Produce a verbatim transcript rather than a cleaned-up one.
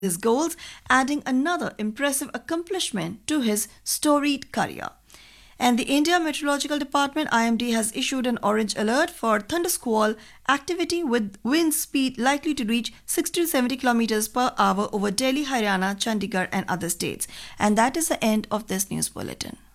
his goals, adding another impressive accomplishment to his storied career. And the India Meteorological Department I M D has issued an orange alert for thundersquall activity with wind speed likely to reach sixty to seventy kilometers per hour over Delhi, Haryana, Chandigarh and other states. And that is the end of this news bulletin.